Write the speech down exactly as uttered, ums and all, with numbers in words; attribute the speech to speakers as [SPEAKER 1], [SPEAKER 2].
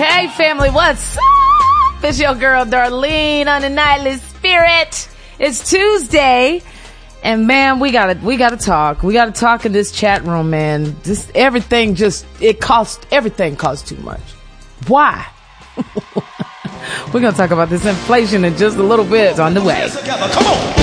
[SPEAKER 1] Hey, family, what's up? It's your girl, Darlene, on the Nightly Spirit. It's Tuesday, and man, we gotta, we gotta talk. We gotta talk in this chat room, man. Just everything just, it costs, everything costs too much. Why? We're gonna talk about this inflation in just a little bit. It's on the way.
[SPEAKER 2] Come on.